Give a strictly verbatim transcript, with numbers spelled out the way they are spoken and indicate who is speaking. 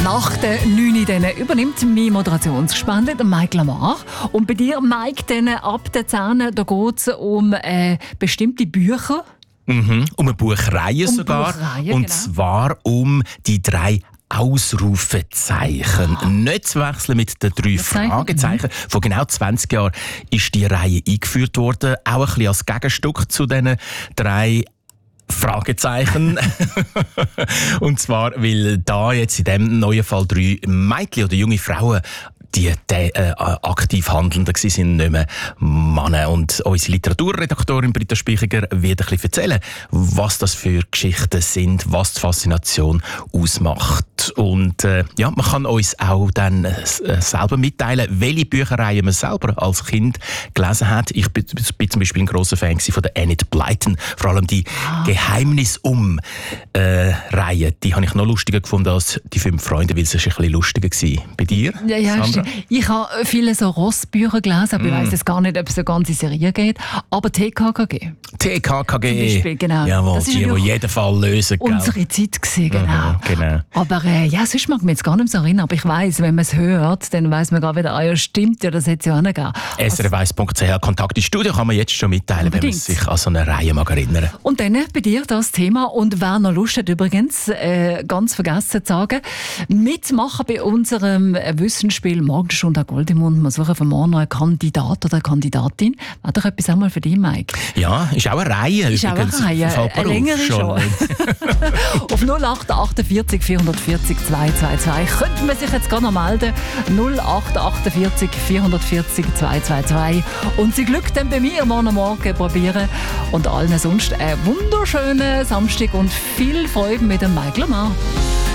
Speaker 1: Nach der neun dann übernimmt mein Moderationsgespann, der Mike Lamar. Und bei dir, Mike, dann ab der zehn, da geht es um äh, bestimmte Bücher.
Speaker 2: Mhm. Um eine Buchreihe
Speaker 1: um
Speaker 2: sogar.
Speaker 1: Buchreihe,
Speaker 2: Und
Speaker 1: genau.
Speaker 2: zwar um die drei Ausrufezeichen. Ah. Nicht zu wechseln mit den drei Fragezeichen. Mhm. Vor genau zwanzig Jahren ist die Reihe eingeführt worden. Auch ein bisschen als Gegenstück zu diesen drei Fragezeichen. Und zwar, weil da jetzt in diesem neuen Fall drei Mädchen oder junge Frauen die, die äh, aktiv Handelnden waren, nicht mehr Männer. Und unsere Literaturredaktorin Britta Spichiger wird ein bisschen erzählen, was das für Geschichten sind, was die Faszination ausmacht. Und äh, ja, man kann uns auch dann äh, selber mitteilen, welche Bücherreihen man selber als Kind gelesen hat. Ich bin, bin zum Beispiel ein grosser Fan von der Enid Blyton. Vor allem die ah. Geheimnis-um-Reihe. Äh, die habe ich noch lustiger gefunden als die fünf Freunde, weil es ein bisschen lustiger war. Bei dir?
Speaker 1: Ja, ja, ich habe viele so Rossbücher gelesen, aber mm. ich weiss jetzt gar nicht, ob es eine ganze Serie geht. Aber T K K G.
Speaker 2: T K K G.
Speaker 1: Zum Beispiel, genau.
Speaker 2: Jawohl, das die, die jeden Fall lösen.
Speaker 1: Unsere Zeit gewesen, genau.
Speaker 2: Mhm, genau.
Speaker 1: Aber äh, ja, sonst mag ich mich jetzt gar nicht mehr so erinnern. Aber ich weiss, wenn man es hört, dann weiss man gar wieder, ah ja, stimmt, ja, das hätte es ja auch nicht gegeben.
Speaker 2: S R F eins Punkt C H Kontakt ins Studio kann man jetzt schon mitteilen, unbedingt, wenn man sich an so eine Reihe mag erinnern.
Speaker 1: Und dann bei dir das Thema. Und wer noch Lust hat, übrigens, äh, ganz vergessen zu sagen, mitmachen bei unserem Wissensspiel Morgenstunde Goldemund. Wir suchen für morgen noch einen Kandidat oder eine Kandidatin. Wäre doch etwas einmal für dich, Mike?
Speaker 2: Ja, ist auch eine Reihe.
Speaker 1: Ist
Speaker 2: übrigens.
Speaker 1: auch eine Reihe. Eine längere schon. Auf null acht achtundvierzig vierhundertvierzig zweihundertzweiundzwanzig könnte man sich jetzt gerne noch melden. null acht achtundvierzig vierhundertvierzig zweihundertzweiundzwanzig. Und Sie Glück dann bei mir morgen Morgen probieren. Und allen sonst einen wunderschönen Samstag und viel Freude mit dem Mike Lamar.